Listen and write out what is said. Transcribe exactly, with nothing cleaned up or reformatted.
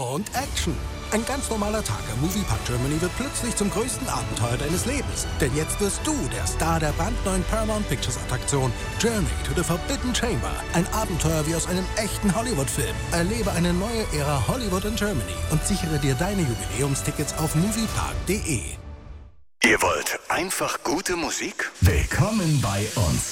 und Action. Ein ganz normaler Tag im Moviepark Germany wird plötzlich zum größten Abenteuer deines Lebens. Denn jetzt wirst du der Star der brandneuen Paramount Pictures Attraktion Journey to the Forbidden Chamber. Ein Abenteuer wie aus einem echten Hollywood-Film. Erlebe eine neue Ära Hollywood in Germany und sichere dir deine Jubiläumstickets auf moviepark punkt de. Ihr wollt einfach gute Musik? Willkommen bei uns.